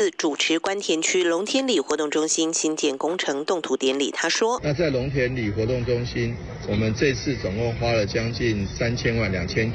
4主持关田区龙田里活动中心新建工程动土典礼。他说：“ 那在龙田里活动中心，我们这次总共花了将近3000万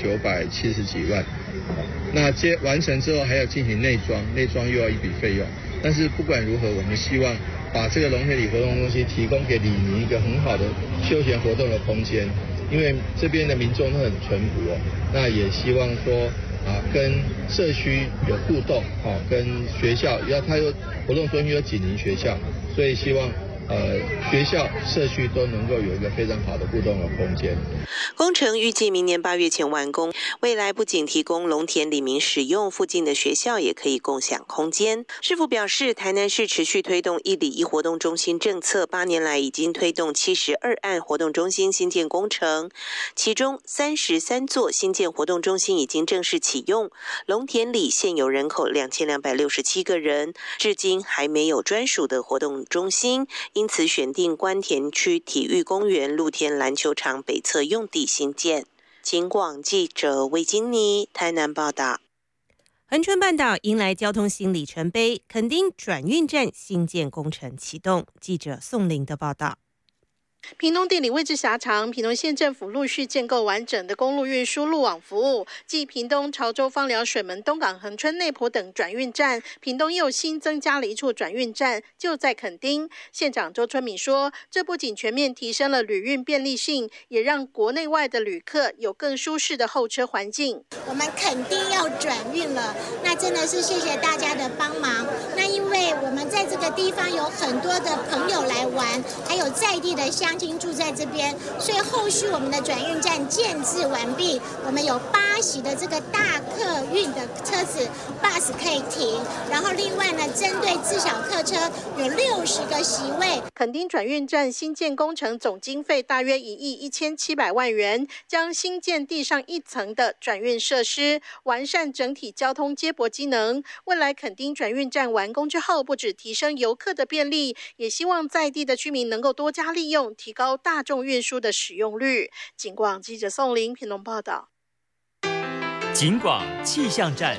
，2970几万。那完成之后还要进行内装又要一笔费用。但是不管如何，我们希望把这个龙田里活动中心提供给里民一个很好的休闲活动的空间，因为这边的民众都很淳朴哦。那也希望说。”跟社区有互动，跟学校，它有活动中心有紧邻学校，所以希望学校、社区都能够有一个非常好的互动的空间。 工程预计明年8月前完工，未来不仅提供龙田里民使用，附近的学校也可以共享空间。市府表示，台南市持续推动1里1活动中心政策，8年来已经推动72案活动中心新建工程，其中33座新建活动中心已经正式启用。龙田里现有人口2267个人，至今还没有专属的活动中心，因此选定关田区体育公园露天篮球场北侧用地新建。警广记者魏金妮台南报道。恒春半岛迎来交通新里程碑，垦丁转运站新建工程启动。记者宋玲的报道。 屏东地理位置狭长，屏东县政府陆续建构完整的公路运输路网服务，继屏东、潮州、枋寮、水门、东港、恒春、内埔等转运站，屏东又新增加了一处转运站，就在垦丁。县长周春米说，这不仅全面提升了旅运便利性，也让国内外的旅客有更舒适的候车环境。 我们垦丁要转运了，那真的是谢谢大家的帮忙。那因为我们在这个地方有很多的朋友来玩，还有在地的乡亲住在这边，所以后续我们的转运站建置完毕，我们有8席的这个大客运的车子 bus 可以停，然后另外呢，针对自小客车有60个席位。 垦丁转运站新建工程总经费大约1亿1700万元，将新建地上1层的转运设施，完善整体交通接驳机能。未来垦丁转运站完工之后，不只提升游客的便利，也希望在地的居民能够多加利用，提高大众运输的使用率。警广记者宋玲屏东报道。 警广气象站。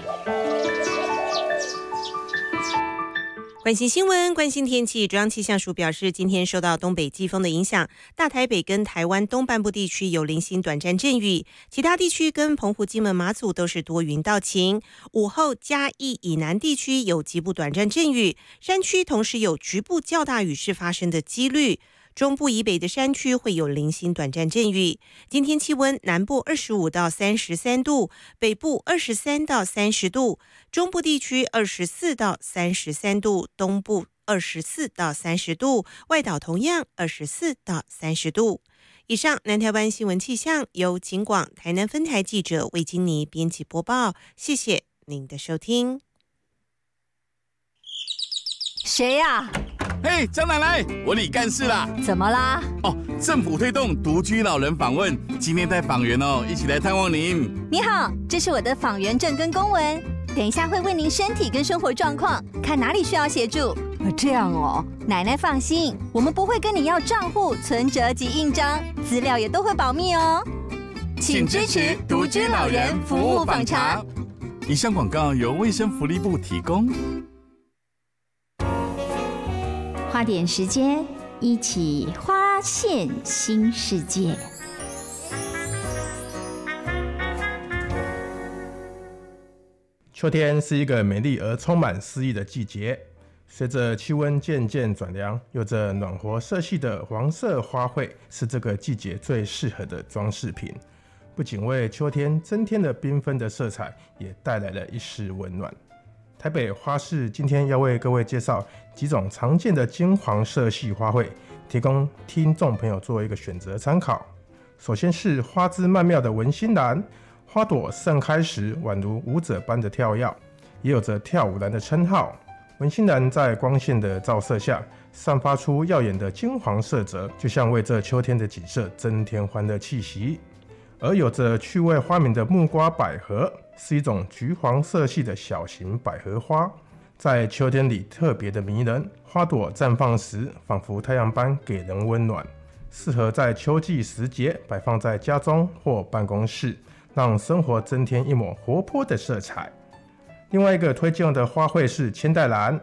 关心新闻，关心天气。中央气象署表示，今天受到东北季风的影响，大台北跟台湾东半部地区有零星短暂阵雨，其他地区跟澎湖、金门、马祖都是多云到晴。午后嘉义以南地区有局部短暂阵雨，山区同时有局部较大雨势发生的几率。中部以北的山区会有零星短暂阵雨。今天气温，南部25到33度，北部23到30度，中部地区24到33度，东部24到30度，外岛同样24到30度。以上南台湾新闻气象由警广台南分台记者魏金妮编辑播报，谢谢您的收听。 谁呀？ 嘿，张奶奶，我李干事啦。 怎么啦？ 政府推动独居老人访问，今天带访员一起来探望您。 你好，这是我的访员证跟公文，等一下会问您身体跟生活状况，看哪里需要协助。这样哦，奶奶放心，我们不会跟你要账户、存折及印章，资料也都会保密哦。 请支持独居老人服务访查。以上广告由卫生福利部提供。 花点时间，一起发现新世界。 秋天是一个美丽而充满诗意的季节，随着气温渐渐转凉，有着暖和色系的黄色花卉是这个季节最适合的装饰品，不仅为秋天增添了缤纷的色彩，也带来了一丝温暖。台北花市今天要为各位介绍几种常见的金黄色系花卉，提供听众朋友做一个选择参考。首先是花枝曼妙的文心兰，花朵盛开时宛如舞者般的跳跃，也有着跳舞兰的称号。文心兰在光线的照射下，散发出耀眼的金黄色泽，就像为这秋天的景色增添欢乐气息。而有着趣味花名的木瓜百合，是一种橘黄色系的小型百合花，在秋天里特别的迷人，花朵绽放时仿佛太阳般给人温暖，适合在秋季时节摆放在家中或办公室，让生活增添一抹活泼的色彩。另外一个推荐的花卉是千代兰，